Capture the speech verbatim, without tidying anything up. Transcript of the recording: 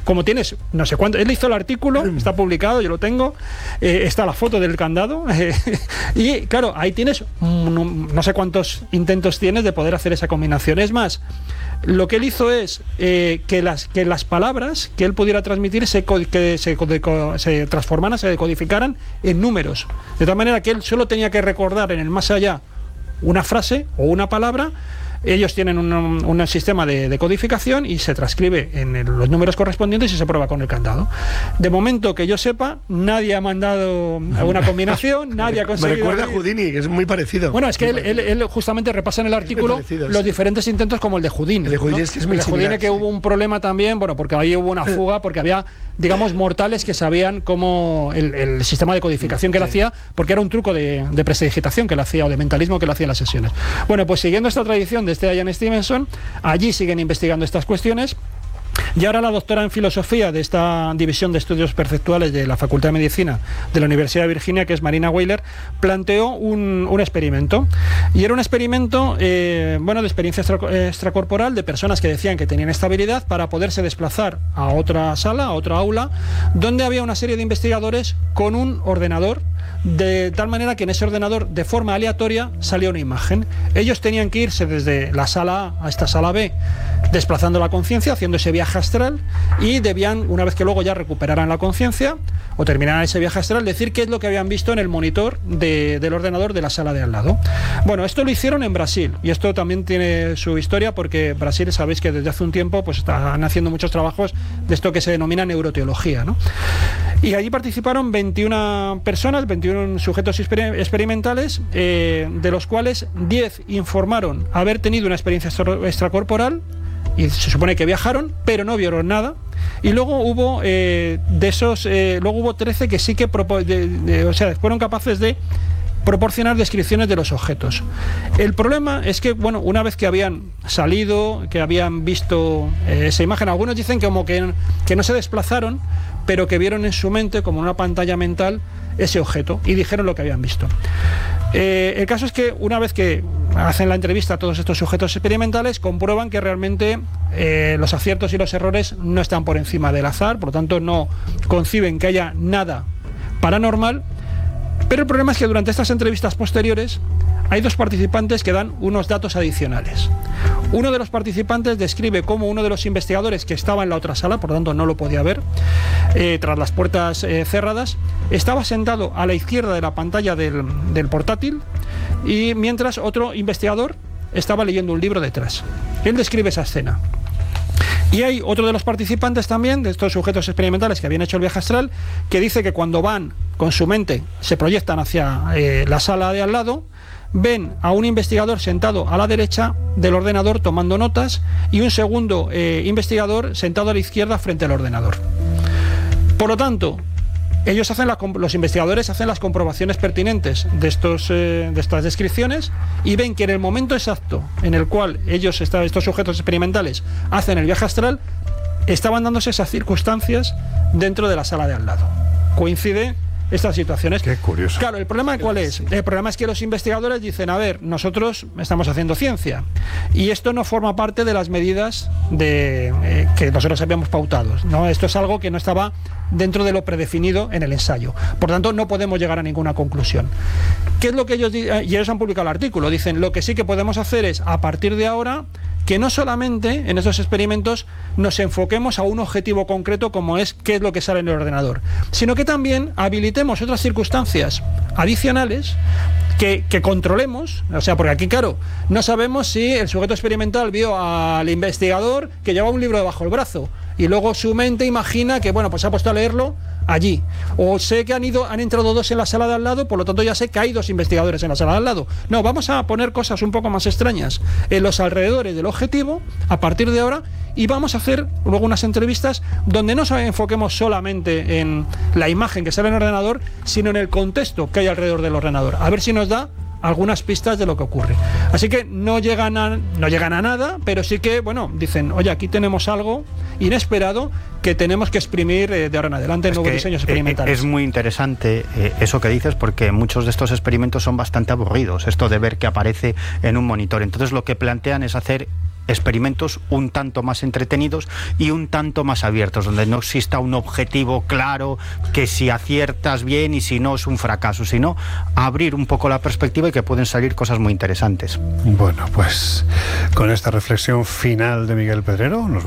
como tienes no sé cuánto, él hizo el artículo, está publicado, yo lo tengo, eh, está la foto del candado, eh, y claro, ahí tienes no, no sé cuántos intentos tienes de poder hacer esa combinación. Es más, lo que él hizo es eh, que, las, que las palabras que él pudiera transmitir se, que se, se transformaran, se decodificaran en números, de tal manera que él solo tenía que recordar en el más allá una frase o una palabra. Ellos tienen un, un sistema de, de codificación y se transcribe en el, los números correspondientes y se prueba con el candado. De momento que yo sepa, nadie ha mandado alguna combinación, nadie ha conseguido... Me recuerda a Houdini, que es muy parecido. Bueno, es que él, él, él justamente repasa en el artículo los diferentes intentos como el de Houdini. El de Houdini, ¿no? es que es muy el de similar, Houdini, que sí. hubo un problema también, bueno, porque ahí hubo una fuga, porque había, digamos, mortales que sabían cómo el, el sistema de codificación que él hacía, porque era un truco de, de prestidigitación que él hacía, o de mentalismo que él hacía en las sesiones. Bueno, pues siguiendo esta tradición de este Ian Stevenson, allí siguen investigando estas cuestiones. Y ahora la doctora en filosofía de esta división de estudios perceptuales de la Facultad de Medicina de la Universidad de Virginia, que es Marina Weiler, planteó un, un experimento. Y era un experimento eh, bueno, de experiencia extra, extracorporal de personas que decían que tenían esta habilidad para poderse desplazar a otra sala, a otra aula, donde había una serie de investigadores con un ordenador, de tal manera que en ese ordenador, de forma aleatoria, salía una imagen. Ellos tenían que irse desde la sala A a esta sala B, desplazando la conciencia, haciendo ese viaje astral, y debían, una vez que luego ya recuperaran la conciencia o terminaran ese viaje astral, decir qué es lo que habían visto en el monitor de, del ordenador de la sala de al lado. Bueno, esto lo hicieron en Brasil, y esto también tiene su historia, porque Brasil, sabéis que desde hace un tiempo pues están haciendo muchos trabajos de esto que se denomina neuroteología, ¿no? Y allí participaron veintiuna personas, veintiún sujetos exper experimentales, eh, de los cuales diez informaron haber tenido una experiencia extracorporal, y se supone que viajaron, pero no vieron nada. Y luego hubo eh, de esos, eh, luego hubo trece que sí que de, de, o sea, fueron capaces de proporcionar descripciones de los objetos. El problema es que, bueno, una vez que habían salido, que habían visto eh, esa imagen, algunos dicen que como que, que no se desplazaron, pero que vieron en su mente, como en una pantalla mental, ese objeto, y dijeron lo que habían visto. Eh, el caso es que una vez que hacen la entrevista a todos estos sujetos experimentales, comprueban que realmente eh, los aciertos y los errores no están por encima del azar, por lo tanto no conciben que haya nada paranormal. Pero el problema es que durante estas entrevistas posteriores hay dos participantes que dan unos datos adicionales. Uno de los participantes describe cómo uno de los investigadores, que estaba en la otra sala, por lo tanto no lo podía ver, eh, tras las puertas eh, cerradas, estaba sentado a la izquierda de la pantalla del, del portátil, y mientras otro investigador estaba leyendo un libro detrás. Él describe esa escena. Y hay otro de los participantes también, de estos sujetos experimentales que habían hecho el viaje astral, que dice que cuando van con su mente, se proyectan hacia eh, la sala de al lado, ven a un investigador sentado a la derecha del ordenador tomando notas, y un segundo eh, investigador sentado a la izquierda frente al ordenador. Por lo tanto, ellos hacen la, los investigadores hacen las comprobaciones pertinentes de, estos, eh, de estas descripciones, y ven que en el momento exacto en el cual ellos, estos sujetos experimentales, hacen el viaje astral, estaban dándose esas circunstancias dentro de la sala de al lado. Coincide estas situaciones. Qué curioso. Claro, ¿el problema cuál es? El problema es que los investigadores dicen, a ver, nosotros estamos haciendo ciencia, y esto no forma parte de las medidas de, eh, que nosotros habíamos pautado, ¿no? Esto es algo que no estaba dentro de lo predefinido en el ensayo. Por tanto, no podemos llegar a ninguna conclusión. ¿Qué es lo que ellos dicen? Y ellos han publicado el artículo. Dicen, lo que sí que podemos hacer es, a partir de ahora, que no solamente en esos experimentos nos enfoquemos a un objetivo concreto, como es qué es lo que sale en el ordenador, sino que también habilitemos otras circunstancias adicionales que, que controlemos. O sea, porque aquí, claro, no sabemos si el sujeto experimental vio al investigador que llevaba un libro debajo del brazo, y luego su mente imagina que, bueno, pues se ha puesto a leerlo allí. O sé que han ido, han entrado dos en la sala de al lado, por lo tanto ya sé que hay dos investigadores en la sala de al lado. No, vamos a poner cosas un poco más extrañas en los alrededores del objetivo a partir de ahora, y vamos a hacer luego unas entrevistas donde no nos enfoquemos solamente en la imagen que sale en el ordenador, sino en el contexto que hay alrededor del ordenador. A ver si nos da algunas pistas de lo que ocurre. Así que no llegan a, no llegan a nada, pero sí que, bueno, dicen, oye, aquí tenemos algo inesperado que tenemos que exprimir eh, de ahora en adelante en nuevos diseños experimentales. Es muy interesante eh, eso que dices, porque muchos de estos experimentos son bastante aburridos, esto de ver que aparece en un monitor. Entonces lo que plantean es hacer experimentos un tanto más entretenidos y un tanto más abiertos, donde no exista un objetivo claro, que si aciertas bien y si no es un fracaso, sino abrir un poco la perspectiva y que pueden salir cosas muy interesantes. Bueno, pues con esta reflexión final de Miguel Pedrero nos